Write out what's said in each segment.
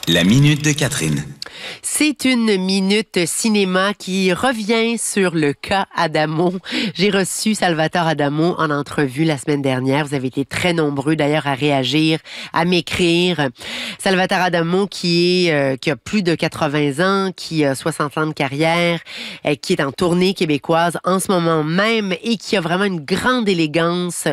La minute de Catherine. C'est une minute cinéma qui revient sur le cas Adamo. J'ai reçu Salvatore Adamo en entrevue la semaine dernière. Vous avez été très nombreux d'ailleurs à réagir, à m'écrire. Salvatore Adamo qui a plus de 80 ans, qui a 60 ans de carrière, qui est en tournée québécoise en ce moment même et qui a vraiment une grande élégance,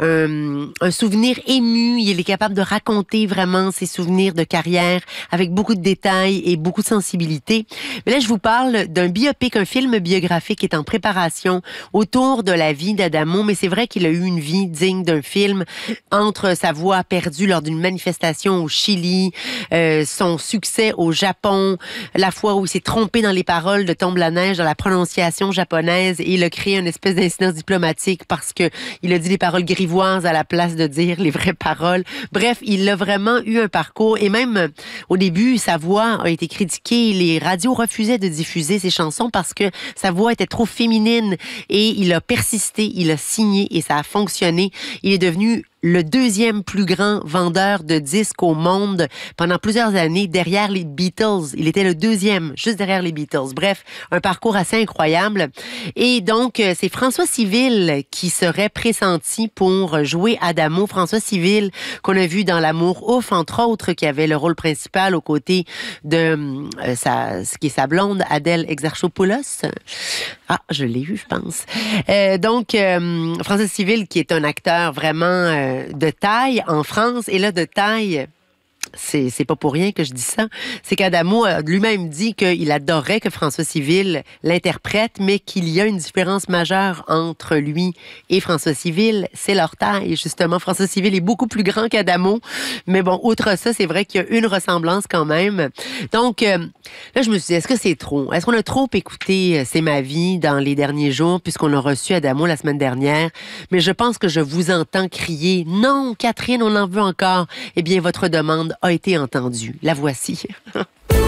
un souvenir ému. Il est capable de raconter vraiment ses souvenirs de carrière avec beaucoup de détails et beaucoup de sensibilité. Mais là, je vous parle d'un biopic, un film biographique qui est en préparation autour de la vie d'Adamo. Mais c'est vrai qu'il a eu une vie digne d'un film entre sa voix perdue lors d'une manifestation au Chili, son succès au Japon, la fois où il s'est trompé dans les paroles de Tombe la neige, dans la prononciation japonaise, et il a créé une espèce d'incident diplomatique parce que il a dit les paroles grivoises à la place de dire les vraies paroles. Bref, il a vraiment eu un parcours, et même au début, sa voix a été critiquée. Les radios refusaient de diffuser ses chansons parce que sa voix était trop féminine, et il a persisté, il a signé et ça a fonctionné. Il est devenu le deuxième plus grand vendeur de disques au monde pendant plusieurs années, derrière les Beatles. Il était le deuxième, juste derrière les Beatles. Bref, un parcours assez incroyable. Et donc, c'est François Civil qui serait pressenti pour jouer Adamo. François Civil, qu'on a vu dans L'Amour ouf, entre autres, qui avait le rôle principal aux côtés de ce qui est sa blonde, Adèle Exarchopoulos. Ah, je l'ai eu, je pense. Donc, François Civil, qui est un acteur vraiment de taille en France, et là, de taille... C'est pas pour rien que je dis ça. C'est qu'Adamo a lui-même dit qu'il adorait que François Civil l'interprète, mais qu'il y a une différence majeure entre lui et François Civil, c'est leur taille. Justement, François Civil est beaucoup plus grand qu'Adamo. Mais bon, outre ça, c'est vrai qu'il y a une ressemblance quand même. Donc, là, je me suis dit, est-ce que c'est trop? Est-ce qu'on a trop écouté C'est ma vie dans les derniers jours, puisqu'on a reçu Adamo la semaine dernière? Mais je pense que je vous entends crier, non, Catherine, on en veut encore. Eh bien, votre demande a été entendue. La voici.